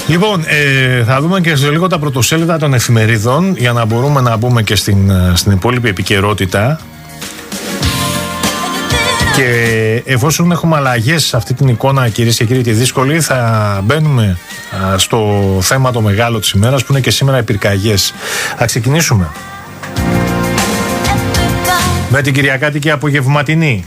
Λοιπόν, θα δούμε και σε λίγο τα πρωτοσέλιδα των εφημερίδων για να μπορούμε να μπούμε και στην υπόλοιπη επικαιρότητα. Και εφόσον έχουμε αλλαγές σε αυτή την εικόνα, κυρίες και κύριοι, τη δύσκολη, θα μπαίνουμε στο θέμα το μεγάλο της ημέρας, που είναι και σήμερα οι πυρκαγιές. Θα ξεκινήσουμε με την κυριακάτικη απογευματινή.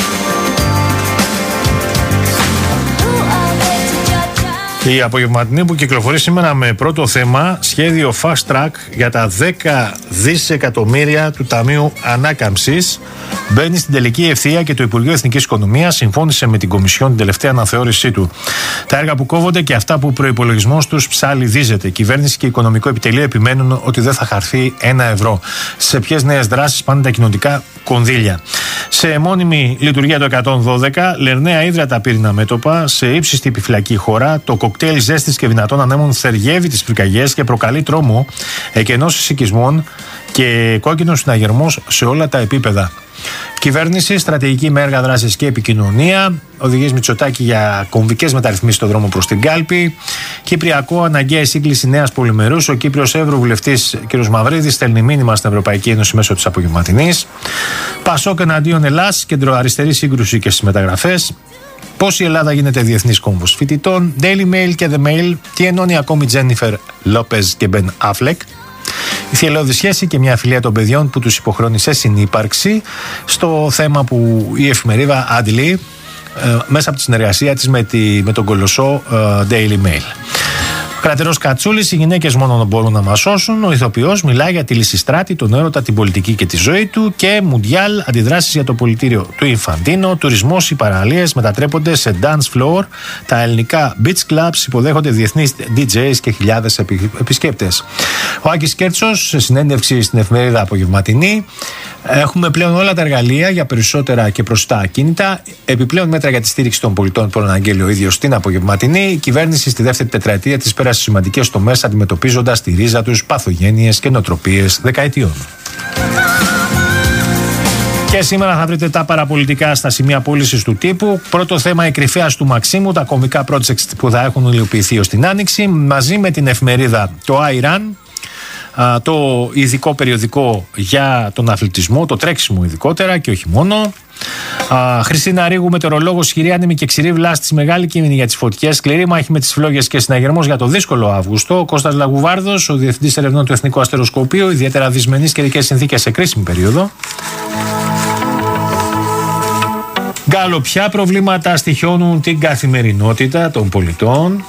Η απογευματινή που κυκλοφορεί σήμερα με πρώτο θέμα σχέδιο fast track για τα 10 δισεκατομμύρια του Ταμείου Ανάκαμψης. Μπαίνει στην τελική ευθεία και το Υπουργείο Εθνικής Οικονομίας συμφώνησε με την Κομισιόν την τελευταία αναθεώρησή του. Τα έργα που κόβονται και αυτά που ο προϋπολογισμός τους ψαλιδίζεται. Η κυβέρνηση και Οικονομικό Επιτελείο επιμένουν ότι δεν θα χαρθεί ένα ευρώ. Σε ποιες νέες δράσεις πάνε τα κοινοτικά κονδύλια? Σε μόνιμη λειτουργία το 112, Λερναία Ύδρατα πύρινα μέτωπα, σε ύψιστη επιφυλακή χώρα, το κοκτέιλ ζέστης και δυνατών ανέμων θεργεύει τις πυρκαγιές και προκαλεί τρόμο, εκενώσεις οικισμών και κόκκινος συναγερμός σε όλα τα επίπεδα. Κυβέρνηση, στρατηγική με έργα δράσης και επικοινωνία. Οδηγίες Μητσοτάκη για κομβικές μεταρρυθμίσεις στον δρόμο προς την κάλπη. Κυπριακό, αναγκαία σύγκληση νέας πολυμερούς. Ο Κύπριος Ευρωβουλευτής κ. Μαυρίδης στέλνει μήνυμα στην Ευρωπαϊκή Ένωση μέσω της απογευματινής. Πασόκ εναντίον Ελλάς, κεντροαριστερή σύγκρουση και στις μεταγραφές. Πώς η Ελλάδα γίνεται διεθνής κόμβος φοιτητών. Daily Mail και The Mail. Τι ενώνει ακόμη Τζένιφερ Λόπεζ και Μπεν Αφλεκ. Η θελώδη σχέση και μια φιλία των παιδιών που τους υποχρεώνει σε συνύπαρξη, στο θέμα που η εφημερίδα αντιλεί μέσα από τη συνεργασία της με τον κολοσσό Daily Mail. Κρατερός Κατσούλης, οι γυναίκες μόνο μπορούν να μας σώσουν. Ο ηθοποιός μιλάει για τη Λυσιστράτη, τον έρωτα, την πολιτική και τη ζωή του. Και Μουντιάλ, αντιδράσεις για το πολιτήριο του Ινφαντίνο. Τουρισμός, οι παραλίες μετατρέπονται σε dance floor. Τα ελληνικά beach clubs υποδέχονται διεθνείς DJs και χιλιάδες επισκέπτες. Ο Άκης Κέρτσος, σε συνέντευξη στην εφημερίδα Απογευματινή. Έχουμε πλέον όλα τα εργαλεία για περισσότερα και προσιτά ακίνητα. Επιπλέον μέτρα για τη στήριξη των πολιτών, προαναγγέλει ο ίδιος στην Απογευματινή. Η κυβέρνηση στη δεύτερη τετραετία της πέρασε σημαντικές τομές, αντιμετωπίζοντας στη ρίζα τους παθογένειες και νοοτροπίες δεκαετιών. Και σήμερα θα βρείτε τα παραπολιτικά στα σημεία πώλησης του τύπου. Πρώτο θέμα, η κρυφέας του Μαξίμου, τα κομβικά projects που θα έχουν υλοποιηθεί ως την Άνοιξη, μαζί με την εφημερίδα το iRun, το ειδικό περιοδικό για τον αθλητισμό, το τρέξιμο ειδικότερα και όχι μόνο. Χριστίνα Ρίγου, μετεωρολόγος, ισχυρή, άνεμη και ξηρή βλάστη, μεγάλη κίνδυνη για τις φωτιές, σκληρή μάχη με τις φλόγες και συναγερμός για το δύσκολο Αύγουστο. Ο Κώστας Λαγουβάρδος, ο Διευθυντής Ερευνών του Εθνικού Αστεροσκοπείου, ιδιαίτερα δυσμενείς καιρικές συνθήκες σε κρίσιμη περίοδο. Γκαλοπιά, προβλήματα στοιχιώνουν την καθημερινότητα των πολιτών.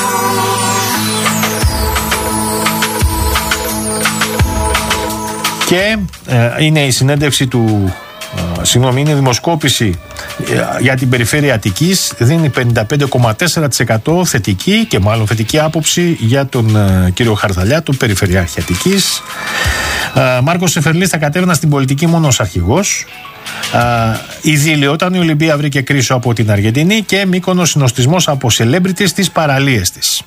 Και είναι η συνέντευξη του, είναι δημοσκόπηση για την περιφέρεια Αττικής, δίνει 55,4% θετική και μάλλον θετική άποψη για τον κύριο Χαρδαλιά, τον Περιφερειάρχη Αττικής. Μάρκος Σεφερλής θα κατέβαινα στην πολιτική μόνο ως αρχηγός. Ιδίλιο όταν η Ολυμπία βρήκε κρίσο από την Αργεντινή και Μύκονος συνοστισμός από celebrities στις παραλίες της.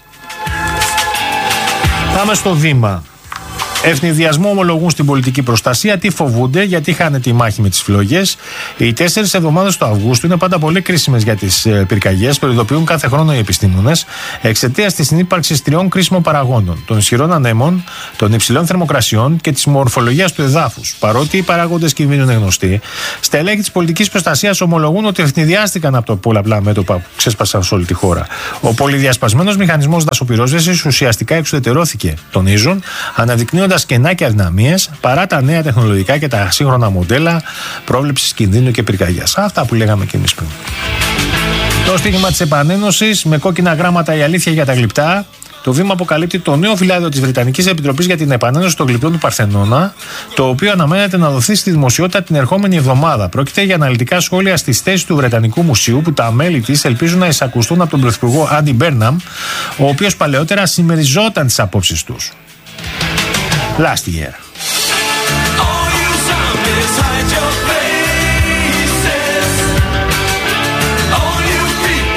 Πάμε στο Δήμα. Ευνηδιασμό ομολογούν στην πολιτική προστασία. Τι φοβούνται, γιατί χάνε τη μάχη με τις φλόγες. Οι 4 εβδομάδες του Αυγούστου είναι πάντα πολύ κρίσιμες για τις πυρκαγιές. Προειδοποιούν κάθε χρόνο οι επιστήμονες εξαιτίας της συνύπαρξης 3 κρίσιμων παραγόντων: των ισχυρών ανέμων, των υψηλών θερμοκρασιών και της μορφολογίας του εδάφους. Παρότι οι παράγοντες κινδύνου είναι γνωστοί, στελέχη της πολιτικής προστασίας ομολογούν ότι ευνηδιάστηκαν από το πολλαπλά μέτωπα που ξέσπασαν σε όλη τη χώρα. Ο πολυδιασπασμένος μηχανισμός δασοπυρόσβεσης ουσιαστικά εξουδετερώθηκε, τονίζουν, αναδεικνύοντας κενά και αδυναμίες παρά τα νέα τεχνολογικά και τα σύγχρονα μοντέλα πρόβλεψης κινδύνου και πυρκαγιάς. Αυτά που λέγαμε και εμείς πριν. Το στίγμα της επανένωσης με κόκκινα γράμματα, η αλήθεια για τα γλυπτά. Το Βήμα αποκαλύπτει το νέο φυλάδιο της Βρετανικής Επιτροπής για την επανένωση των γλυπτών του Παρθενώνα, το οποίο αναμένεται να δοθεί στη δημοσιότητα την ερχόμενη εβδομάδα. Πρόκειται για αναλυτικά σχόλια στις θέσεις του Βρετανικού Μουσείου που τα μέλη της ελπίζουν να εισακουστούν από τον Πρωθυπουργό Άντι Μπέρναμ, ο οποίος παλαιότερα συμμεριζόταν τις απόψεις τους. Last year.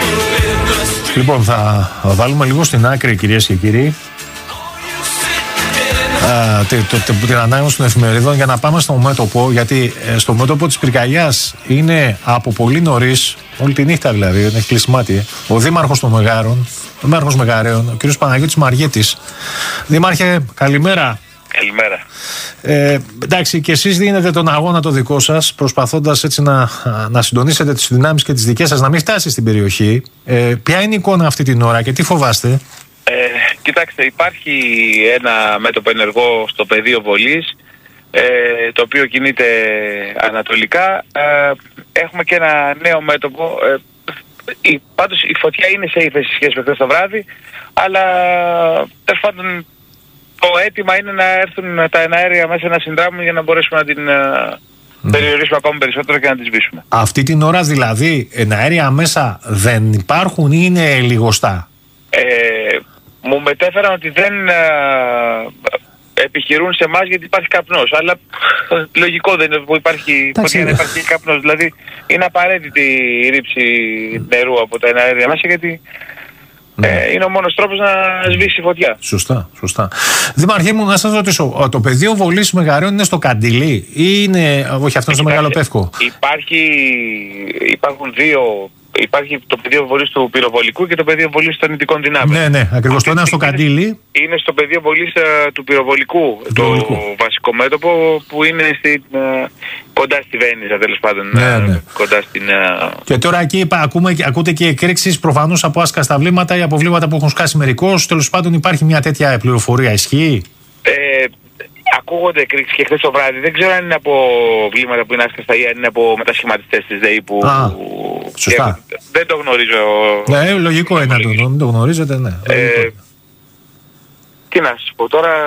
Λοιπόν, θα βάλουμε λίγο στην άκρη, κυρίες και κύριοι, την ανάγνωση των εφημερίδων για να πάμε στο μέτωπο, γιατί στο μέτωπο της πυρκαγιάς είναι από πολύ νωρίς, όλη τη νύχτα δηλαδή, δεν έχει κλείσει μάτι, ο Δήμαρχος των Μεγαρέων, ο κ. Παναγιώτης Μαριέτης. Δήμαρχε, καλημέρα. Καλημέρα. Εντάξει, και εσείς δίνετε τον αγώνα το δικό σας, προσπαθώντας έτσι να συντονίσετε τις δυνάμεις και τις δικές σας, να μην φτάσει στην περιοχή. Ποια είναι η εικόνα αυτή την ώρα και τι φοβάστε? Κοιτάξτε, υπάρχει ένα μέτωπο ενεργό στο πεδίο βολής, το οποίο κινείται ανατολικά. Έχουμε και ένα νέο μέτωπο. Πάντως η φωτιά είναι σε ύφεση σχέση με χθες το βράδυ, αλλά τέλος πάντων το αίτημα είναι να έρθουν τα εναέρια μέσα να συνδράμουν για να μπορέσουμε να την περιορίσουμε ακόμη περισσότερο και να τη σβήσουμε. Αυτή την ώρα δηλαδή εναέρια μέσα δεν υπάρχουν ή είναι λιγοστά? Μου μετέφεραν ότι δεν επιχειρούν σε εμάς γιατί υπάρχει καπνός, αλλά λογικό δεν είναι που υπάρχει φωτιά να υπάρχει καπνός. Δηλαδή είναι απαραίτητη η ρήψη νερού από τα εναέρια μέσα, γιατί είναι ο μόνος τρόπος να σβήσει η φωτιά. Σωστά. Δήμαρχέ μου, να σας ρωτήσω, το πεδίο βολής Μεγαρέων είναι στο Καντιλί ή είναι, όχι, αυτό στο Μεγάλο Πεύκο? Υπάρχουν δύο. Υπάρχει το πεδίο βολής του πυροβολικού και το πεδίο βολής των ειδικών δυνάμεων. Ναι, ακριβώς. Το ένα στο Καντίλι. Είναι στο πεδίο βολής του πυροβολικού, το βασικό μέτωπο που είναι κοντά στη Βένιζα, τέλος πάντων. Ναι. Κοντά στην. Και τώρα εκεί ακούτε και εκρήξεις προφανώς από ασκασταυλήματα ή από βλήματα που έχουν σκάσει μερικώς. Τέλος πάντων υπάρχει μια τέτοια πληροφορία. Ισχύει? Ακούγονται εκρήξεις και χθες το βράδυ. Δεν ξέρω αν είναι από βλήματα που είναι άσκαστα ή αν είναι από μετασχηματιστές της ΔΕΗ που. Σωστά. Δεν το γνωρίζω. Ναι, λογικό είναι να μην το γνωρίζετε, ναι. Τι να σας πω τώρα.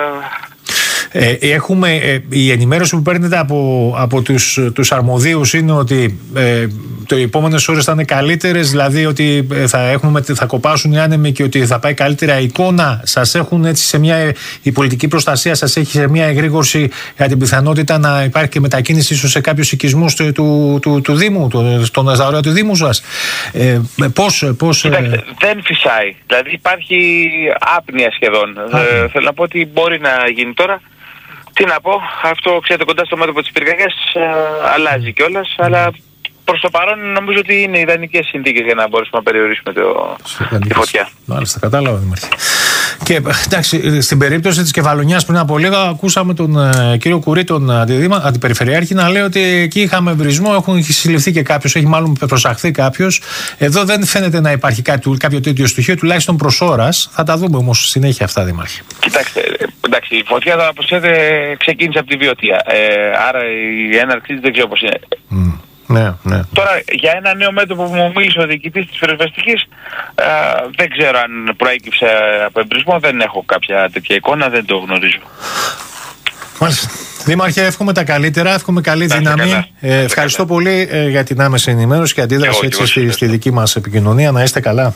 Έχουμε η ενημέρωση που παίρνετε από τους αρμοδίους είναι ότι οι επόμενες ώρες θα είναι καλύτερες, δηλαδή ότι θα κοπάσουν οι άνεμοι και ότι θα πάει καλύτερα η εικόνα. Σας έχουν έτσι η πολιτική προστασία σας έχει σε μια εγρήγορση για την πιθανότητα να υπάρχει και μετακίνηση ίσως σε κάποιους οικισμούς του Δήμου, στον Αζαρόα του Δήμου σας? Πώς Κοιτάξτε, δεν φυσάει, δηλαδή υπάρχει άπνοια σχεδόν. Θέλω να πω ότι μπορεί να γίνει τώρα. Τι να πω, αυτό ξέρετε κοντά στο μέτωπο της πυρκαγιάς αλλάζει κιόλας, αλλά προς το παρόν νομίζω ότι είναι ιδανικές συνθήκες για να μπορέσουμε να περιορίσουμε τη φωτιά. Μάλιστα, κατάλαβα, Δήμαρχε. Και εντάξει, στην περίπτωση της Κεφαλονιάς πριν από λίγο ακούσαμε τον κύριο Κουρί, τον αντιπεριφερειάρχη, να λέει ότι εκεί είχαμε βρισμό, έχει συλληφθεί και κάποιος, έχει μάλλον προσαχθεί κάποιος. Εδώ δεν φαίνεται να υπάρχει κάποιο τέτοιο στοιχείο, τουλάχιστον προς ώρας. Θα τα δούμε όμως συνέχεια αυτά, Δήμαρχε. Κοιτάξτε, εντάξει, η φωτιά θα προσθέτει ξεκίνησε από τη Βιωτία. Άρα η έναρξή δεν ξέρω πώς είναι. Ναι. Τώρα για ένα νέο μέτωπο που μου μίλησε ο διοικητής της πυροσβεστικής, δεν ξέρω αν προέκυψε από εμπρισμό, δεν έχω κάποια τέτοια εικόνα, δεν το γνωρίζω. Μάλιστα. Δήμαρχε, εύχομαι τα καλύτερα, εύχομαι καλή δύναμη. Ευχαριστώ πολύ για την άμεση ενημέρωση και αντίδραση έτσι στη δική μας επικοινωνία. Να είστε καλά.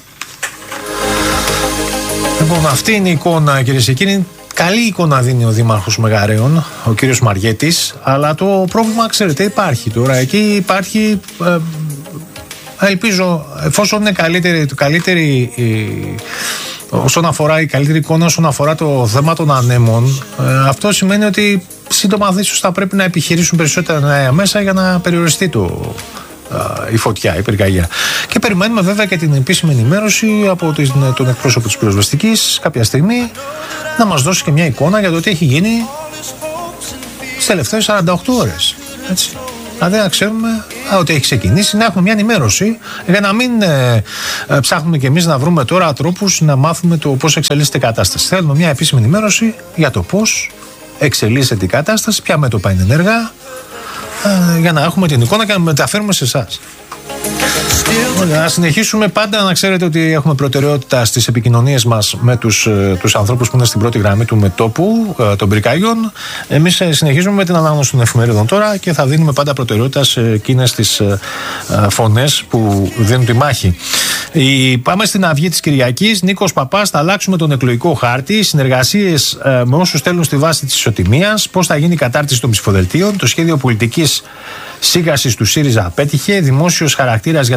Λοιπόν, αυτή είναι η εικόνα, κυρίες και κύριοι. Καλή εικόνα δίνει ο Δήμαρχος Μεγαρέων, ο κύριος Μαριέτης, αλλά το πρόβλημα, ξέρετε, υπάρχει τώρα. Εκεί υπάρχει, ελπίζω, εφόσον είναι καλύτερη όσον αφορά η καλύτερη εικόνα όσον αφορά το θέμα των ανέμων, αυτό σημαίνει ότι σύντομα ίσως θα πρέπει να επιχειρήσουν περισσότερα νέα μέσα για να περιοριστεί η φωτιά, η πυρκαγιά. Και περιμένουμε βέβαια και την επίσημη ενημέρωση από τον εκπρόσωπο της πυροσβεστικής κάποια στιγμή να μας δώσει και μια εικόνα για το τι έχει γίνει στις τελευταίες 48 ώρες. Έτσι. Δηλαδή να ξέρουμε ότι έχει ξεκινήσει, να έχουμε μια ενημέρωση για να μην ψάχνουμε κι εμείς να βρούμε τώρα τρόπους να μάθουμε το πώς εξελίσσεται η κατάσταση. Θέλουμε μια επίσημη ενημέρωση για το πώς εξελίσσεται η κατάσταση, ποια μέτωπα είναι ενεργά, για να έχουμε την εικόνα και να μεταφέρουμε σε εσάς. Να συνεχίσουμε πάντα να ξέρετε ότι έχουμε προτεραιότητα στις επικοινωνίες μας με τους ανθρώπους που είναι στην πρώτη γραμμή του μετώπου των πυρκαγιών. Εμείς συνεχίζουμε με την ανάγνωση των εφημερίδων τώρα και θα δίνουμε πάντα προτεραιότητα σε εκείνες τις φωνές που δίνουν τη μάχη. Πάμε στην αυγή της Κυριακής. Νίκος Παπάς, θα αλλάξουμε τον εκλογικό χάρτη. Συνεργασίες με όσους θέλουν στη βάση της ισοτιμίας. Πώς θα γίνει η κατάρτιση των ψηφοδελτίων. Το σχέδιο πολιτικής σίγασης του ΣΥΡΙΖΑ απέτυχε. Δημόσιος χαρακτήρας για τα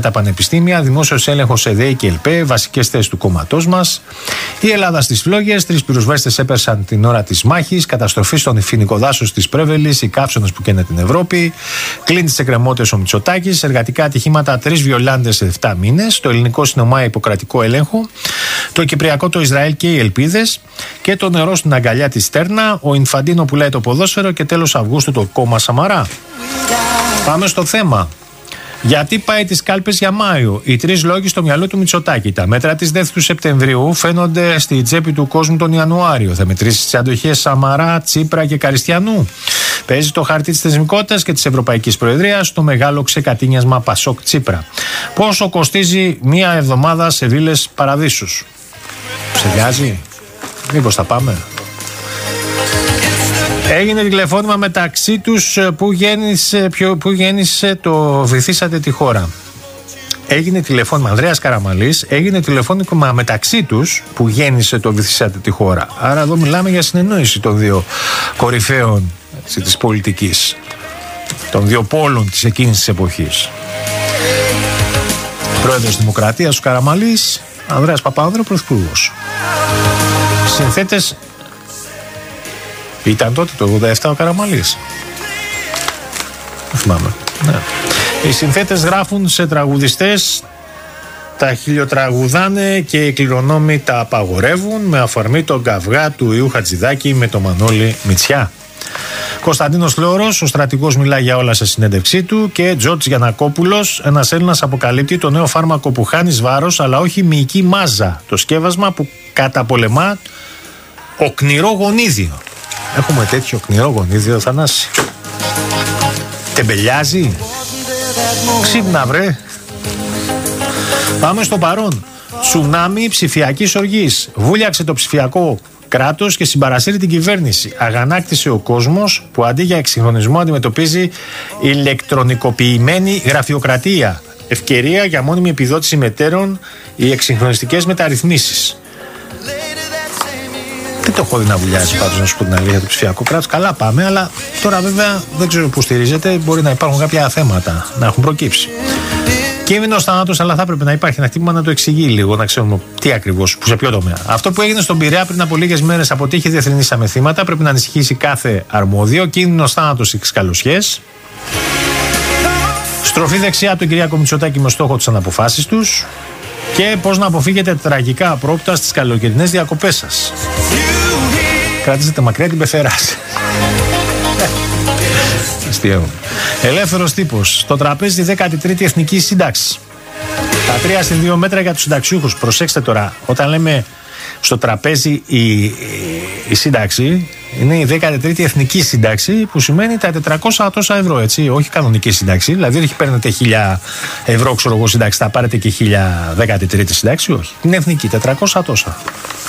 τα πανεπιστήμια, δημόσιος έλεγχος σε ΔΕΗ και ΕΛΠΕ, βασικές θέσεις του κόμματός μας. Η Ελλάδα στις φλόγες, 3 πυροσβέστες έπεσαν την ώρα της μάχης, καταστροφή στον φοινικό δάσος της Πρέβελης, οι καύσονες που καίνε την Ευρώπη, κλείνει τις εκκρεμότητες ο Μητσοτάκης, εργατικά ατυχήματα 3 Βιολάντες σε 7 μήνες, το ελληνικό συνομά υποκρατικό έλεγχο, το κυπριακό το Ισραήλ και οι ελπίδες και το νερό στην αγκαλιά της Στέρνα, ο Ινφαντίνο πουλάει το ποδόσφαιρο και τέλος Αυγούστου το κόμμα Σαμαρά. Πάμε στο θέμα. Γιατί πάει τις κάλπες για Μάιο? Οι 3 λόγοι στο μυαλό του Μητσοτάκη. Τα μέτρα της ΔΕΘ του Σεπτεμβρίου φαίνονται στη τσέπη του κόσμου τον Ιανουάριο. Θα μετρήσει τις αντοχές Σαμαρά, Τσίπρα και Καριστιανού. Παίζει το χαρτί της θεσμικότητας και της Ευρωπαϊκής Προεδρίας στο μεγάλο ξεκατίνιασμα Πασόκ Τσίπρα. Πόσο κοστίζει μία εβδομάδα σε βίλες παραδείσους? Ψεγιάζει? Μήπως θα πάμε? Έγινε τηλεφώνημα μεταξύ τους που γέννησε το «Βυθίσατε τη χώρα». Έγινε τηλεφώνημα, Ανδρέας Καραμαλής, έγινε τηλεφώνημα μεταξύ τους που γέννησε το «Βυθίσατε τη χώρα». Άρα εδώ μιλάμε για συνεννόηση των δύο κορυφαίων της πολιτικής, των δύο πόλων της εκείνης της εποχής. Πρόεδρος Δημοκρατίας ο Καραμαλής, Ανδρέας Παπανδρέου πρωθυπουργός. Συνθέτες ήταν τότε το 87 ο Καραμαλής. Δεν θυμάμαι. Ναι. Οι συνθέτες γράφουν σε τραγουδιστές, τα χιλιοτραγουδάνε και οι κληρονόμοι τα απαγορεύουν, με αφορμή τον καυγά του Ιού Χατζηδάκη με τον Μανώλη Μητσιά. Κωνσταντίνος Λεώρος, ο στρατηγός, μιλάει για όλα σε συνέντευξή του. Και Τζορτζ Γιαννακόπουλος, ένας Έλληνας, αποκαλύπτει το νέο φάρμακο που χάνει βάρος αλλά όχι μυϊκή μάζα. Το σκεύασμα που καταπολεμά οκνηρό γονίδιο. Έχουμε τέτοιο οκνηρό γονίδιο, Θανάση? Τεμπελιάζει? Ξύπνα βρε. Πάμε στο παρόν. Τσουνάμι ψηφιακής οργής. Βούλιαξε το ψηφιακό κράτος και συμπαρασύρει την κυβέρνηση. Αγανάκτησε ο κόσμος που αντί για εξυγχρονισμό αντιμετωπίζει ηλεκτρονικοποιημένη γραφειοκρατία. Ευκαιρία για μόνιμη επιδότηση μετέρων, οι εξυγχρονιστικές μεταρρυθμίσεις. Δεν το έχω δει να βουλιάζει πάντως, να σου πω την αλήθεια, του ψηφιακού κράτους. Καλά πάμε, αλλά τώρα βέβαια δεν ξέρω πού στηρίζεται. Μπορεί να υπάρχουν κάποια θέματα να έχουν προκύψει. Κίνδυνος θανάτους, αλλά θα έπρεπε να υπάρχει ένα χτύπημα να το εξηγεί λίγο, να ξέρουμε τι ακριβώς, που σε ποιο τομέα. Αυτό που έγινε στον Πειραιά πριν από λίγες μέρες από τύχη διεθνής αμεθήματα πρέπει να ανησυχήσει κάθε αρμόδιο. Κίνδυνος θάνατος στις καλοσιές. Στροφή δεξιά από τον Κυριάκο Μητσοτάκη με στόχο τις αναποφάσεις τους. Και πώς να αποφύγετε τραγικά απρόπτα στις καλοκαιρινές διακοπές σας. Κρατήσετε μακριά την πεθερά. Αστείο. Ελεύθερος τύπος. Στο τραπέζι 13η Εθνική Σύνταξη. Τα 3 συν 2 μέτρα για τους συνταξιούχους. Προσέξτε τώρα, όταν λέμε στο τραπέζι η σύνταξη, είναι η 13η Εθνική Σύνταξη, που σημαίνει τα 400 τόσα ευρώ, έτσι, όχι κανονική σύνταξη. Δηλαδή, όχι παίρνετε 1.000 ευρώ, ξέρω εγώ, σύνταξη, θα πάρετε και 1.013η σύνταξη, όχι. Την εθνική, 400 τόσα.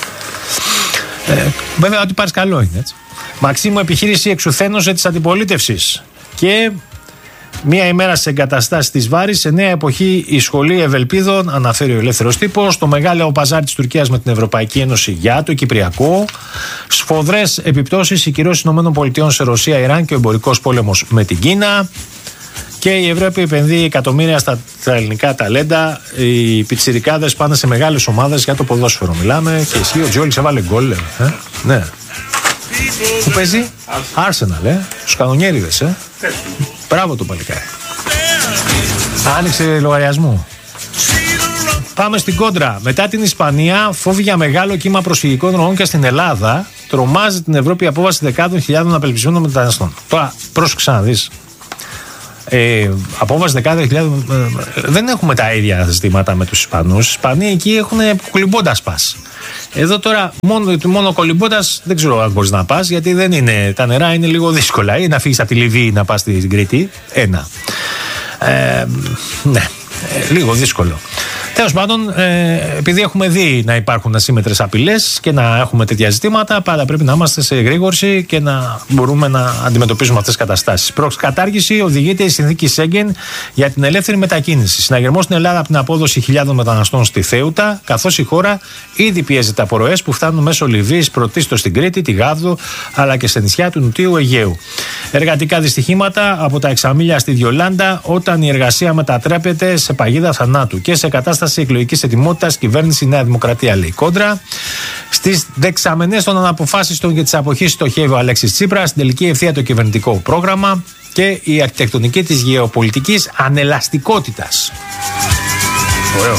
Βέβαια, ό,τι πάρεις καλό είναι, έτσι. Μαξίμου επιχείρηση εξουθένωσε της αντιπολίτευσης. Και μία ημέρα σε εγκαταστάσεις της Βάρης, σε νέα εποχή η σχολή Ευελπίδων, αναφέρει ο Ελεύθερος Τύπος. Το μεγάλο παζάρι της Τουρκίας με την Ευρωπαϊκή Ένωση για το Κυπριακό. Σφοδρές επιπτώσεις, οι κυρώσεις ΗΠΑ σε Ρωσία, Ιράν και ο εμπορικός πόλεμος με την Κίνα. Και η Ευρώπη επενδύει εκατομμύρια στα ελληνικά ταλέντα. Οι πιτσιρικάδες πάνε σε μεγάλες ομάδες για το ποδόσφαιρο. Μιλάμε και ισχύει, ο Τζιόλης έβαλε γκολ. Ναι. Πού παίζει? Arsenal, στους κανονιέριδες, Μπράβο το παλικάρι. Άνοιξε λογαριασμό. Πάμε στην κόντρα. Μετά την Ισπανία, φόβη για μεγάλο κύμα προσφυγικών ροών και στην Ελλάδα. Τρομάζει την Ευρώπη η απόβαση δεκάδων χιλιάδων απελπισμένων μεταναστών. Τώρα, πρόσεξε να δεις. Απόβαση δεκάδων χιλιάδων. Δεν έχουμε τα ίδια ζητήματα με τους Ισπανούς. Οι Ισπανοί εκεί έχουν κολυμπώντας πας. Εδώ τώρα μόνο κολυμπώντας δεν ξέρω αν μπορείς να πας, γιατί δεν είναι, τα νερά είναι λίγο δύσκολα. Ή να φύγεις από τη Λιβύη να πας στην Κρήτη. Ναι, λίγο δύσκολο. Τέλος πάντων, επειδή έχουμε δει να υπάρχουν ασύμμετρες απειλές και να έχουμε τέτοια ζητήματα, πάντα πρέπει να είμαστε σε εγρήγορση και να μπορούμε να αντιμετωπίζουμε αυτές τις καταστάσεις. Προς κατάργηση οδηγείται η συνθήκη Σέγγεν για την ελεύθερη μετακίνηση. Συναγερμό στην Ελλάδα από την απόδοση χιλιάδων μεταναστών στη Θέουτα, καθώς η χώρα ήδη πιέζεται από ροές που φτάνουν μέσω Λιβύης, πρωτίστως στην Κρήτη, τη Γάβδο, αλλά και σε νησιά του Νοτιού Αιγαίου. Εργατικά δυστυχήματα από τα Εξαμίλια στη Διολάντα, όταν η εργασία μετατρέπεται σε παγίδα θανάτου και σε κατάσταση εκλογικής ετοιμότητας κυβέρνηση Νέα Δημοκρατία, λέει κόντρα. Στις δεξαμενές των αναποφάσιστων για τις αποχές στοχεύει ο Αλέξης Τσίπρας, στην τελική ευθεία το κυβερνητικό πρόγραμμα και η αρχιτεκτονική της γεωπολιτικής ανελαστικότητας. Ωραίο.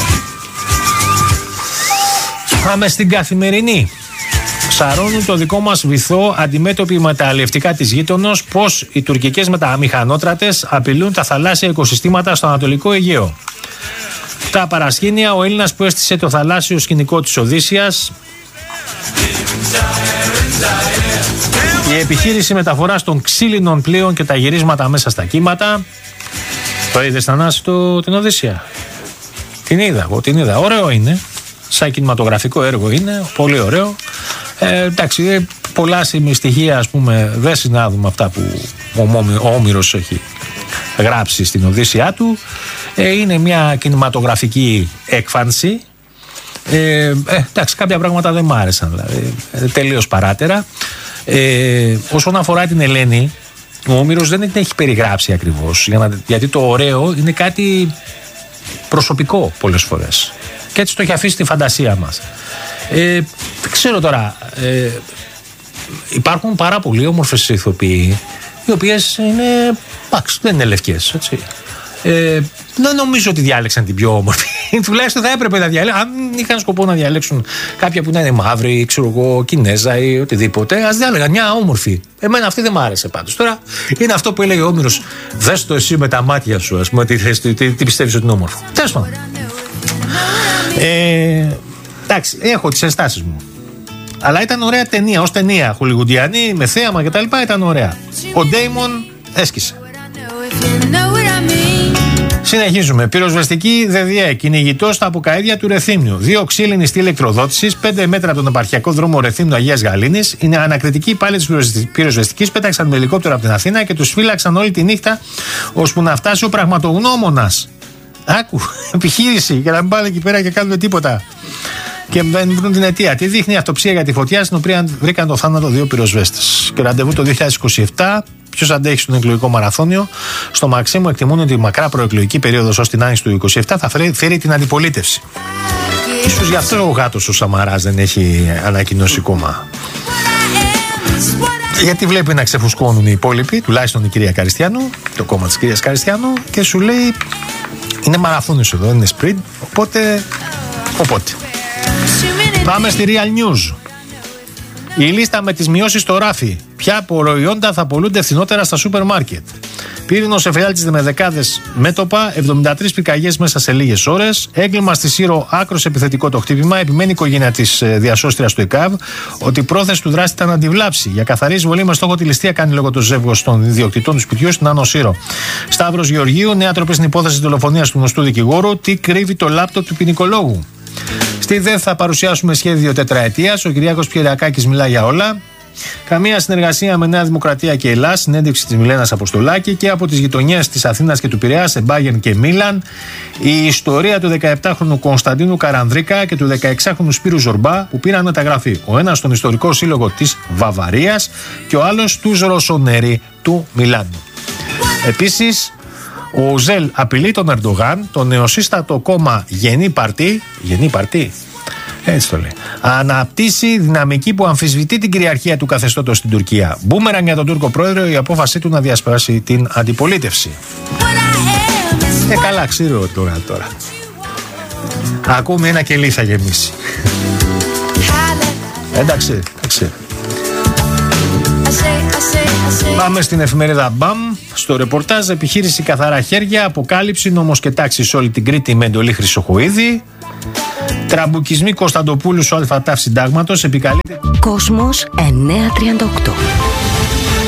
Πάμε στην Καθημερινή. Ψαρώνουν το δικό μας βυθό αντιμέτωποι με τα αλλιευτικά της γείτονος πως οι τουρκικές μεταμηχανότρατες απειλούν τα θαλάσσια οικοσυστήματα στο Ανατολικό Αιγαίο. Τα παρασκήνια, ο Έλληνας που έστησε το θαλάσσιο σκηνικό της Οδύσσιας. Η επιχείρηση μεταφοράς των ξύλινων πλοίων και τα γυρίσματα μέσα στα κύματα. Το είδες, Θανάση, την Οδύσσια? Την είδα. Ωραίο είναι. Σαν κινηματογραφικό έργο είναι. Πολύ ωραίο. Εντάξει, πολλά στοιχεία, ας πούμε, δεν συνάδουν με αυτά που ο Όμηρος έχει γράψει στην Οδύσσιά του. Είναι μια κινηματογραφική έκφανση. Εντάξει, κάποια πράγματα δεν μ' άρεσαν, δηλαδή, τελείως παράτερα. Όσον αφορά την Ελένη, ο Όμηρος δεν την έχει περιγράψει ακριβώς, γιατί το ωραίο είναι κάτι προσωπικό πολλές φορές και έτσι το έχει αφήσει στη φαντασία μας. Δεν ξέρω τώρα, υπάρχουν πάρα πολλοί όμορφες ηθοποιοί οι οποίες είναι, δεν είναι λευκές, έτσι. Δεν νομίζω ότι διάλεξαν την πιο όμορφη. Τουλάχιστον θα έπρεπε να διαλέξουν. Αν είχαν σκοπό να διαλέξουν κάποια που να είναι μαύρη, ξέρω εγώ, Κινέζα ή οτιδήποτε, ας διάλεγαν μια όμορφη. Εμένα αυτή δεν μ' άρεσε πάντως. Τώρα είναι αυτό που έλεγε ο Όμηρος. Δες το εσύ με τα μάτια σου, ας πούμε, τι πιστεύεις ότι είναι όμορφο. Τέλος πάντων. Εντάξει, έχω τις ενστάσεις μου. Αλλά ήταν ωραία ταινία, ως ταινία. Χολιγουντιανή, με θέαμα κτλ. Ήταν ωραία. Ο Ντέιμον έσκησε. Συνεχίζουμε. Πυροσβεστική ΔΔΕ. Κυνηγητός στα αποκαίδια του Ρεθύμνιου. 2 ξύλινοι στήλοι ηλεκτροδότησης, 5 μέτρα από τον επαρχιακό δρόμο Ρεθύμνου Αγίας Γαλήνης. Είναι ανακριτικοί υπάλληλοι της πυροσβεστικής. Πέταξαν με ελικόπτερο από την Αθήνα και τους φύλαξαν όλη τη νύχτα ώσπου να φτάσει ο πραγματογνώμονας. Άκου, επιχείρηση για να μην πάνε εκεί πέρα και κάνουν τίποτα. Και δεν βρουν την αιτία. Τι δείχνει η αυτοψία για τη φωτιά, στην οποία βρήκαν το θάνατο 2 πυροσβέστες. Και ραντεβού το 2027. Ποιος αντέχει στον εκλογικό μαραθώνιο? Στο Μαξίμου εκτιμούν ότι η μακρά προεκλογική περίοδος ως την άνοιξη του 27 θα φέρει την αντιπολίτευση. Ίσως γι' αυτό ο γάτος ο Σαμαράς δεν έχει ανακοινώσει κόμμα. Γιατί βλέπει να ξεφουσκώνουν οι υπόλοιποι, τουλάχιστον η κυρία Καριστιανού, το κόμμα της κυρίας Καριστιανού, και σου λέει είναι μαραθώνιος εδώ, είναι sprint, οπότε. Πάμε στη Real News. Η λίστα με τις μειώσεις στο ράφι. Ποια προϊόντα θα πωλούνται φθηνότερα στα σούπερ μάρκετ. Πύρινος εφιάλτης με δεκάδες μέτωπα, 73 πυρκαγιές μέσα σε λίγες ώρες. Έγκλημα στη Σύρο, άκρος επιθετικό το χτύπημα. Επιμένει η οικογένεια της διασώστριας του ΕΚΑΒ ότι η πρόθεση του δράστη ήταν να τη βλάψει. Για καθαρή εισβολή με στόχο τη ληστεία κάνει λόγο το ζεύγος των ιδιοκτητών του σπιτιού στην Άνω Σύρο. Σταύρος Γεωργίου, νέα τροπή στην υπόθεση της δολοφονίας του γνωστού δικηγόρου. Τι κρύβει το λάπτοπ του ποινικολόγου. Στη ΔΕΘ θα παρουσιάσουμε σχέδιο τετραετίας. Ο Κυριάκος Πιερακάκης μιλά για όλα. Καμία συνεργασία με Νέα Δημοκρατία και Ελλάς. Συνέντευξη της Μιλένας Αποστολάκη. Και από τις γειτονιές της Αθήνας και του Πειραιά σε Μπάγεν και Μίλαν. Η ιστορία του 17χρονου Κωνσταντίνου Καρανδρίκα και του 16χρονου Σπύρου Ζορμπά που πήραν μεταγραφή. Ο ένας στον ιστορικό σύλλογο της Βαβαρίας και ο άλλος τους Ροσονέρι του Μιλάνου. Επίσης, ο Ουζέλ απειλεί τον Ερντογάν, το νεοσύστατο κόμμα Γενή Παρτί, έτσι το λέει, αναπτύσσει δυναμική που αμφισβητεί την κυριαρχία του καθεστώτος στην Τουρκία. Μπούμεραν για τον Τούρκο πρόεδρο η απόφασή του να διασπάσει την αντιπολίτευση. Καλά, ξέρω ο Ερντογάν τώρα. Ακούμε ένα κελί θα γεμίσει. Εντάξει. Πάμε στην εφημερίδα Μπαμ. Στο ρεπορτάζ επιχείρηση καθαρά χέρια, αποκάλυψη, νόμος και τάξη σε όλη την Κρήτη με εντολή Χρυσοχοΐδη. Τραμπουκισμοί Κωνσταντοπούλου στο ΑΤΑΦ συντάγματος επικαλείται. Κόσμος 938.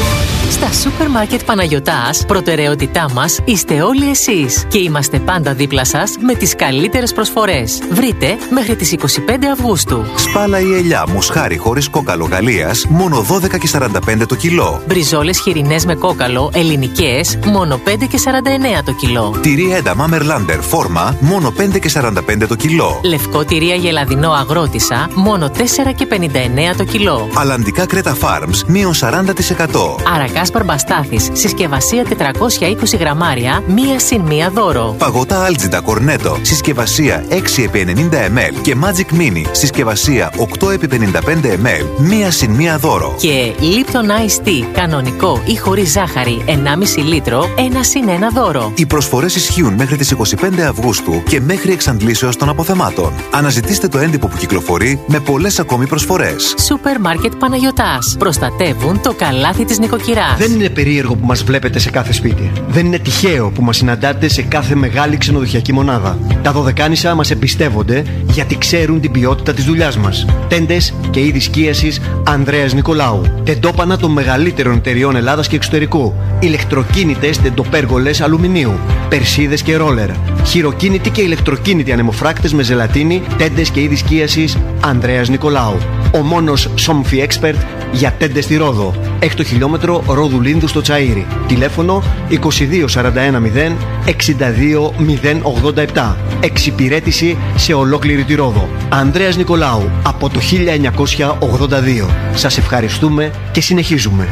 Στα σούπερ μάρκετ Παναγιωτάς, προτεραιότητά μας είστε όλοι εσείς και είμαστε πάντα δίπλα σας με τις καλύτερες προσφορές. Βρείτε μέχρι τις 25 Αυγούστου. Σπάλα ή ελιά μοσχάρι χωρίς κόκαλο Γαλλίας, μόνο 12,45 το κιλό. Μπριζόλες χοιρινές με κόκαλο ελληνικές, μόνο 5,49 το κιλό. Τυρί ένταμα Μερλάντερ φόρμα, μόνο 5,45 το κιλό. Λευκό τυρί αγελαδινό αγρότησα, μόνο 4,59 το κιλό. Αλλαντικά Κρέτα Farms, μείον 40%. Αρακάς Μπαρμπαστάθης, συσκευασία 420 γραμμάρια, μία συν μία δώρο. Παγωτά Άλτζιντα Κορνέτο, συσκευασία 6x90 ml και Magic Mini, συσκευασία 8x55 ml, μία συν μία δώρο. Και Lipton Ice Tea, κανονικό ή χωρίς ζάχαρη, 1,5 λίτρο, ένα συν ένα δώρο. Οι προσφορές ισχύουν μέχρι τις 25 Αυγούστου και μέχρι εξαντλήσεως των αποθεμάτων. Αναζητήστε το έντυπο που κυκλοφορεί με πολλές ακόμη προσφορές. Σούπερ μάρκετ Παναγιωτάς. Προστατεύουν το καλάθι της νοικοκυράς. Δεν είναι περίεργο που μας βλέπετε σε κάθε σπίτι. Δεν είναι τυχαίο που μας συναντάτε σε κάθε μεγάλη ξενοδοχειακή μονάδα. Τα Δωδεκάνησα μας εμπιστεύονται γιατί ξέρουν την ποιότητα της δουλειάς μας. Τέντες και είδη σκίασης Ανδρέας Νικολάου. Τεντόπανα των μεγαλύτερων εταιριών Ελλάδας και εξωτερικού. Ηλεκτροκίνητες τεντοπέργολες αλουμινίου. Περσίδες και ρόλερ. Χειροκίνητοι και ηλεκτροκίνητοι ανεμοφράκτες με ζελατίνη. Τέντες και είδη σκίασης Ανδρέας Νικολάου. Ο μόνος Somfy Expert για τέντες στη Ρόδο. 6 χιλιόμετρο Ρόδου Λίνδου στο Τσαΐρι. Τηλέφωνο 2241 062 087. Εξυπηρέτηση σε ολόκληρη τη Ρόδο. Ανδρέας Νικολάου από το 1982. Σας ευχαριστούμε και συνεχίζουμε.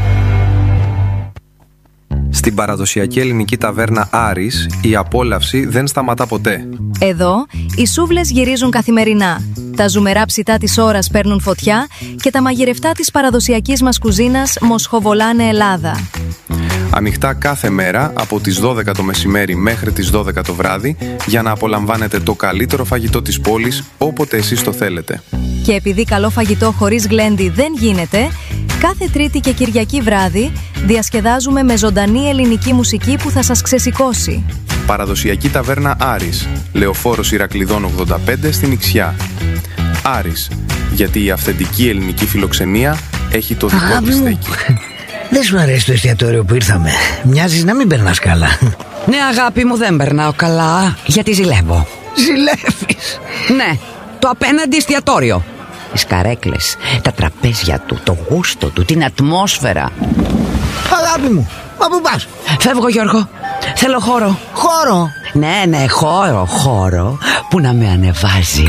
Στην παραδοσιακή ελληνική ταβέρνα Άρης, η απόλαυση δεν σταματά ποτέ. Εδώ, οι σούβλες γυρίζουν καθημερινά. Τα ζουμερά ψητά της ώρας παίρνουν φωτιά και τα μαγειρευτά της παραδοσιακής μας κουζίνας μοσχοβολάνε Ελλάδα. Ανοιχτά κάθε μέρα από τις 12 το μεσημέρι μέχρι τις 12 το βράδυ για να απολαμβάνετε το καλύτερο φαγητό της πόλης όποτε εσείς το θέλετε. Και επειδή καλό φαγητό χωρίς γλέντι δεν γίνεται, κάθε Τρίτη και Κυριακή βράδυ διασκεδάζουμε με ζωντανή ελληνική μουσική που θα σας ξεσηκώσει. Παραδοσιακή ταβέρνα Άρης, Λεωφόρος Ηρακλειδών 85 στην Ιξιά. Άρης, γιατί η αυθεντική ελληνική φιλοξενία έχει το δικό της στέκι. Δεν σου αρέσει το εστιατόριο που ήρθαμε? Μοιάζεις να μην περνάς καλά. Ναι, αγάπη μου, δεν περνάω καλά, γιατί ζηλεύω. Ζηλεύεις? Ναι, το απέναντι εστιατόριο. Τις καρέκλες, τα τραπέζια του, το γούστο του, την ατμόσφαιρα. Αγάπη μου, μα πού πας? Φεύγω, Γιώργο, θέλω χώρο. Χώρο? Ναι, χώρο που να με ανεβάζει.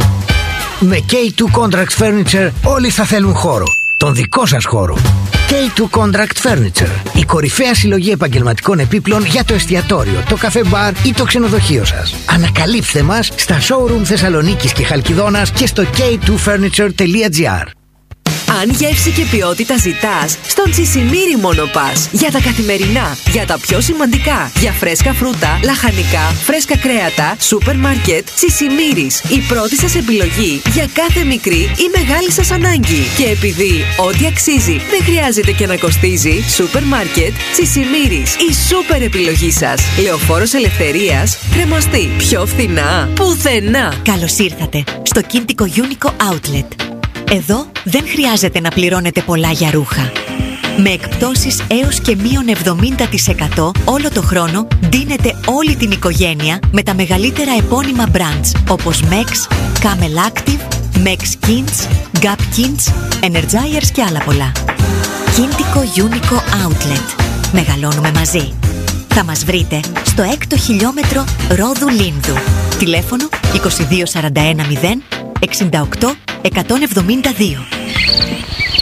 Με K2 Contract Furniture όλοι θα θέλουν χώρο. Τον δικό σας χώρο. K2 Contract Furniture. Η κορυφαία συλλογή επαγγελματικών επίπλων για το εστιατόριο, το καφέ μπαρ ή το ξενοδοχείο σας. Ανακαλύψτε μας στα showroom Θεσσαλονίκης και Χαλκιδόνας και στο k2furniture.gr. Αν γεύση και ποιότητα ζητάς, στον Τσισιμίρι μόνο πας. Για τα καθημερινά, για τα πιο σημαντικά, για φρέσκα φρούτα, λαχανικά, φρέσκα κρέατα, σούπερ μάρκετ, Τσισιμίρις. Η πρώτη σας επιλογή για κάθε μικρή ή μεγάλη σας ανάγκη. Και επειδή ό,τι αξίζει δεν χρειάζεται και να κοστίζει, σούπερ μάρκετ, Τσισιμίρις. Η σούπερ επιλογή σας. Λεωφόρος Ελευθερίας, Κρεμαστή. Πιο φθηνά, πουθενά. Καλώς ήρθατε στο Κίντικο Unico Outlet. Εδώ δεν χρειάζεται να πληρώνετε πολλά για ρούχα. Με εκπτώσεις έως και μείον 70% όλο το χρόνο ντύνετε όλη την οικογένεια με τα μεγαλύτερα επώνυμα brands όπως Mex, Camel Active, Mex Kins, Gap Kins, Energizers και άλλα πολλά. Κίντικο Unico Outlet. Μεγαλώνουμε μαζί. Θα μας βρείτε στο 6ο χιλιόμετρο Ρόδου Λίνδου. Τηλέφωνο 2241 0 68 172.